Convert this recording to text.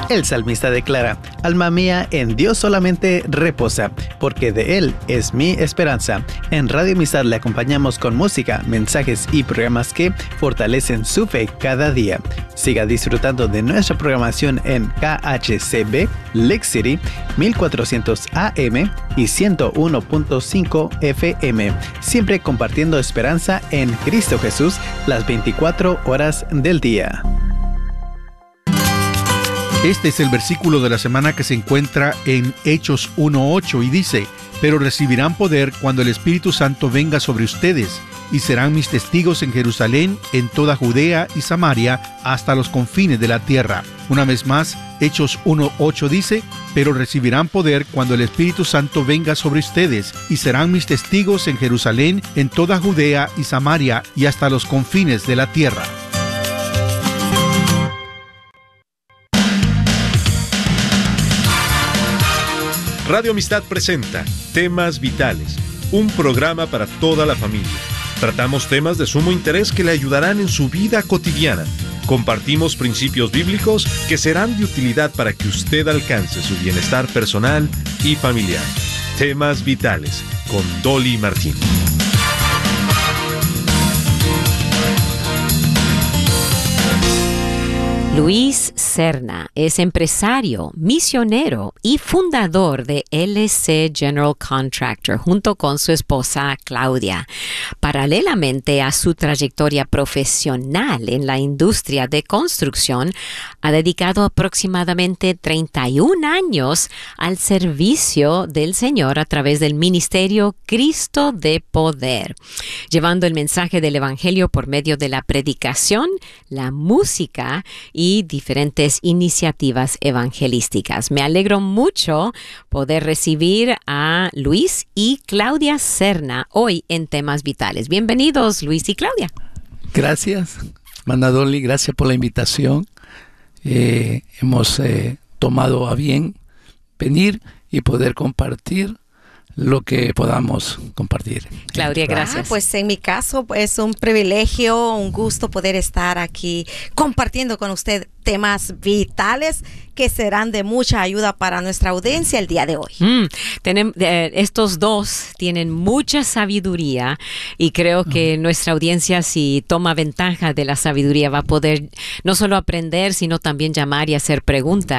El salmista declara: alma mía, en Dios solamente reposa, porque de Él es mi esperanza. En Radio Amistad le acompañamos con música, mensajes y programas que fortalecen su fe cada día. Siga disfrutando de nuestra programación en KHCB, Lake City, 1400 AM y 101.5 FM. Siempre compartiendo esperanza en Cristo Jesús las 24 horas del día. Este es el versículo de la semana que se encuentra en Hechos 1:8 y dice: pero recibirán poder cuando el Espíritu Santo venga sobre ustedes, y serán mis testigos en Jerusalén, en toda Judea y Samaria, hasta los confines de la tierra. Una vez más, Hechos 1:8 dice: pero recibirán poder cuando el Espíritu Santo venga sobre ustedes, y serán mis testigos en Jerusalén, en toda Judea y Samaria, y hasta los confines de la tierra. Radio Amistad presenta Temas Vitales, un programa para toda la familia. Tratamos temas de sumo interés que le ayudarán en su vida cotidiana. Compartimos principios bíblicos que serán de utilidad para que usted alcance su bienestar personal y familiar. Temas Vitales, con Dolly Martín. Luis Serna es empresario, misionero y fundador de LC General Contractor junto con su esposa Claudia. Paralelamente a su trayectoria profesional en la industria de construcción, ha dedicado aproximadamente 31 años al servicio del Señor a través del ministerio Cristo de Poder, llevando el mensaje del Evangelio por medio de la predicación, la música y diferentes iniciativas evangelísticas. Me alegro mucho poder recibir a Luis y Claudia Serna hoy en Temas Vitales. Bienvenidos, Luis y Claudia. Gracias, Mana Dolly, gracias por la invitación. Hemos tomado a bien venir y poder compartir lo que podamos compartir. Claudia, gracias. Pues en mi caso es un privilegio, un gusto poder estar aquí compartiendo con usted temas vitales que serán de mucha ayuda para nuestra audiencia el día de hoy. Estos dos tienen mucha sabiduría y creo que nuestra audiencia, si toma ventaja de la sabiduría, va a poder no solo aprender, sino también llamar y hacer preguntas